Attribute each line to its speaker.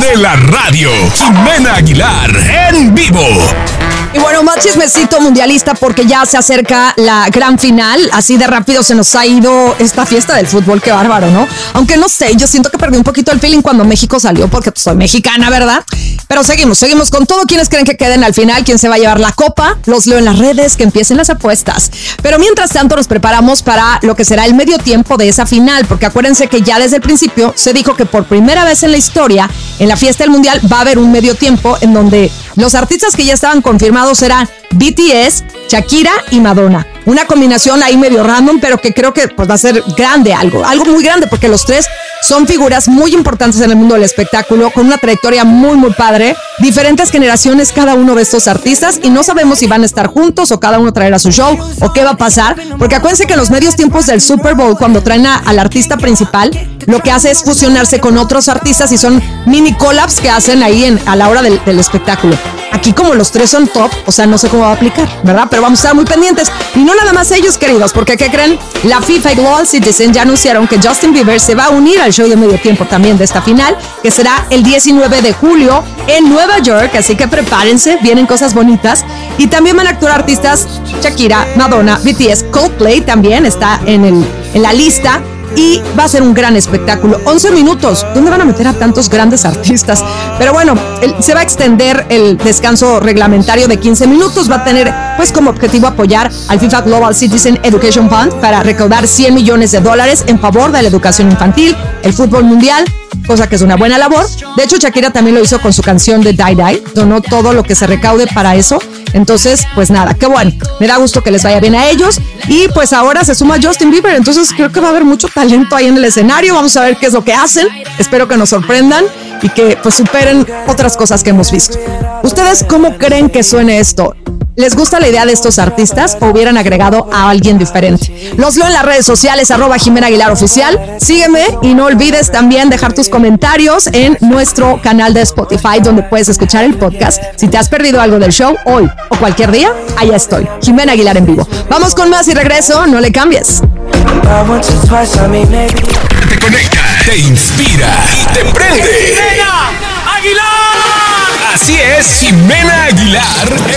Speaker 1: de la radio, Ximena Aguilar en vivo.
Speaker 2: Y bueno, más chismecito mundialista porque ya se acerca la gran final. Así de rápido se nos ha ido esta fiesta del fútbol, qué bárbaro, ¿no? Aunque no sé, yo siento que perdí un poquito el feeling cuando México salió porque pues, soy mexicana, ¿verdad? Pero seguimos con todo. ¿Quiénes creen que queden al final? ¿Quién se va a llevar la copa? Los leo en las redes, que empiecen las apuestas. Pero mientras tanto nos preparamos para lo que será el medio tiempo de esa final, porque acuérdense que ya desde el principio se dijo que por primera vez en la historia, en la fiesta del mundial, va a haber un medio tiempo en donde los artistas que ya estaban confirmados serán BTS, Shakira y Madonna. Una combinación ahí medio random, pero que creo que pues, va a ser grande, algo muy grande, porque los tres son figuras muy importantes en el mundo del espectáculo, con una trayectoria muy padre, diferentes generaciones cada uno de estos artistas, y no sabemos si van a estar juntos o cada uno traerá su show o qué va a pasar, porque acuérdense que en los medios tiempos del Super Bowl, cuando traen al artista principal, lo que hace es fusionarse con otros artistas y son mini collabs que hacen ahí a la hora del espectáculo. Aquí como los tres son top, o sea, no sé cómo va a aplicar, ¿verdad? Pero vamos a estar muy pendientes. Y no nada más ellos, queridos, porque ¿qué creen? La FIFA y Global Citizen ya anunciaron que Justin Bieber se va a unir al show de medio tiempo también de esta final, que será el 19 de julio en Nueva York, así que prepárense, vienen cosas bonitas. Y también van a actuar artistas Shakira, Madonna, BTS, Coldplay también está en la lista. Y va a ser un gran espectáculo. 11 minutos. ¿Dónde van a meter a tantos grandes artistas? Pero bueno, se va a extender el descanso reglamentario de 15 minutos. Va a tener pues como objetivo apoyar al FIFA Global Citizen Education Fund para recaudar $100 millones en favor de la educación infantil, el fútbol mundial, cosa que es una buena labor. De hecho, Shakira también lo hizo con su canción de Die Die. Donó todo lo que se recaude para eso. Entonces, pues nada, qué bueno. Me da gusto que les vaya bien a ellos. Y pues ahora se suma Justin Bieber. Entonces creo que va a haber mucho talento ahí en el escenario. Vamos a ver qué es lo que hacen. Espero que nos sorprendan y que pues superen otras cosas que hemos visto. ¿Ustedes cómo creen que suene esto? ¿Les gusta la idea de estos artistas o hubieran agregado a alguien diferente? Los leo en las redes sociales, @Ximena Aguilar Oficial. Sígueme y no olvides también dejar tus comentarios en nuestro canal de Spotify, donde puedes escuchar el podcast. Si te has perdido algo del show hoy o cualquier día, allá estoy, Ximena Aguilar en vivo. Vamos con más y regreso, no le cambies.
Speaker 1: Te conecta, te inspira y te prende.
Speaker 3: ¡Ximena Aguilar!
Speaker 1: Así es, Ximena Aguilar